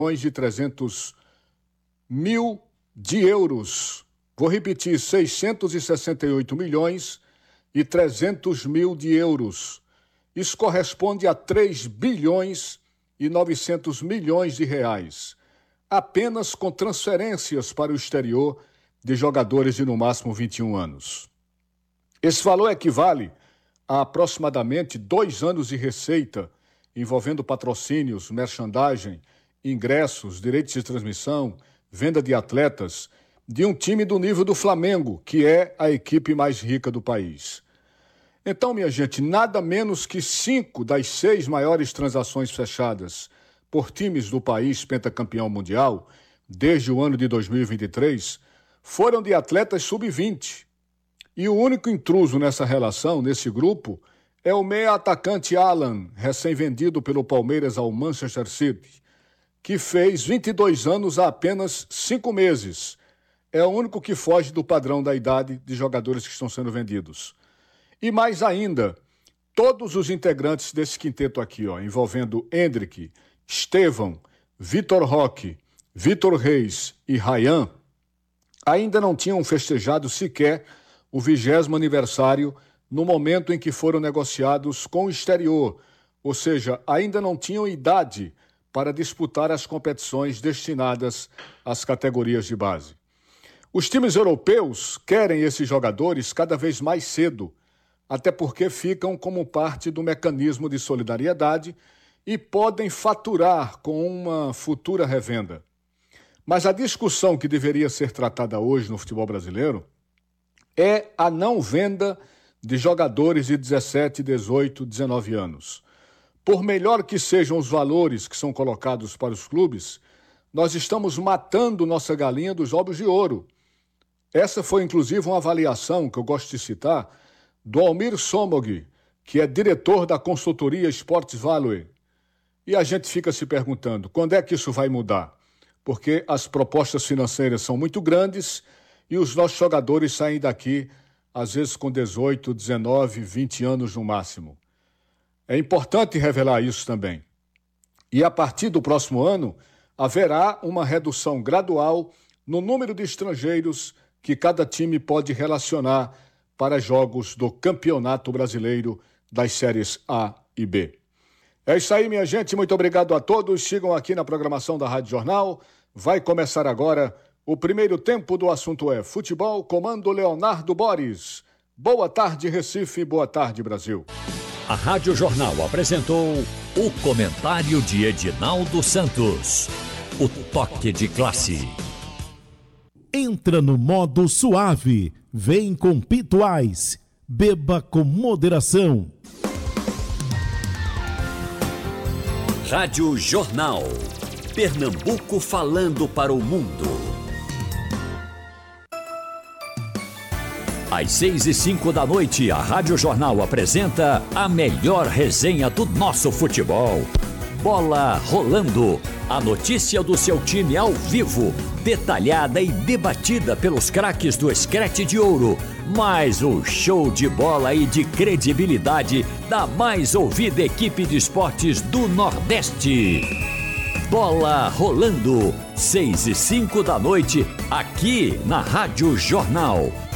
de 300 mil de euros. Vou repetir, 668 milhões e 300 mil de euros. Isso corresponde a 3 bilhões e 900 milhões de reais, apenas com transferências para o exterior de jogadores de no máximo 21 anos. Esse valor equivale a aproximadamente 2 anos de receita, envolvendo patrocínios, merchandising, ingressos, direitos de transmissão, venda de atletas, de um time do nível do Flamengo, que é a equipe mais rica do país. Então, minha gente, nada menos que 5 das 6 maiores transações fechadas por times do país pentacampeão mundial, desde o ano de 2023, foram de atletas sub-20. E o único intruso nessa relação, nesse grupo, é o meia-atacante Alan, recém-vendido pelo Palmeiras ao Manchester City, que fez 22 anos há apenas 5 meses. É o único que foge do padrão da idade de jogadores que estão sendo vendidos. E mais ainda, todos os integrantes desse quinteto aqui, envolvendo Endrick, Estevão, Vitor Roque, Vitor Reis e Ryan, ainda não tinham festejado sequer o 20º aniversário no momento em que foram negociados com o exterior, ou seja, ainda não tinham idade para disputar as competições destinadas às categorias de base. Os times europeus querem esses jogadores cada vez mais cedo, até porque ficam como parte do mecanismo de solidariedade e podem faturar com uma futura revenda. Mas a discussão que deveria ser tratada hoje no futebol brasileiro é a não venda de jogadores de 17, 18, 19 anos. Por melhor que sejam os valores que são colocados para os clubes, nós estamos matando nossa galinha dos ovos de ouro. Essa foi, inclusive, uma avaliação que eu gosto de citar do Almir Somogui, que é diretor da consultoria Sports Value. E a gente fica se perguntando, quando é que isso vai mudar? Porque as propostas financeiras são muito grandes e os nossos jogadores saem daqui, às vezes com 18, 19, 20 anos no máximo. É importante revelar isso também. E a partir do próximo ano, haverá uma redução gradual no número de estrangeiros que cada time pode relacionar para jogos do Campeonato Brasileiro das séries A e B. É isso aí, minha gente. Muito obrigado a todos. Sigam aqui na programação da Rádio Jornal. Vai começar agora o primeiro tempo do assunto é futebol, comando Leonardo Boris. Boa tarde, Recife. Boa tarde, Brasil. A Rádio Jornal apresentou o comentário de Edinaldo Santos. O toque de classe. Entra no modo suave. Vem com Pituais. Beba com moderação. Rádio Jornal. Pernambuco falando para o mundo. Às 6h05 da noite, a Rádio Jornal apresenta a melhor resenha do nosso futebol. Bola rolando. A notícia do seu time ao vivo, detalhada e debatida pelos craques do Scratch de Ouro. Mais um show de bola e de credibilidade da mais ouvida equipe de esportes do Nordeste. Bola rolando. 6h05 da noite, aqui na Rádio Jornal.